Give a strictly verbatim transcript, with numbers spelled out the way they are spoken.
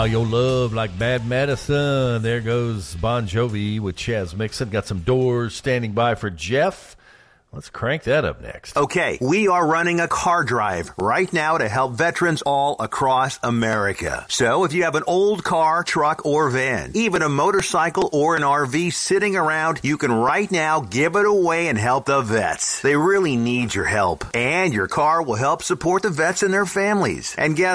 Your love like bad medicine. There goes Bon Jovi with Chaz Mixon. Got some doors standing by for Jeff. Let's crank that up next. Okay, we are running a car drive right now to help veterans all across America. So if you have an old car, truck, or van, even a motorcycle or an R V sitting around, you can right now give it away and help the vets. They really need your help. And your car will help support the vets and their families. And guess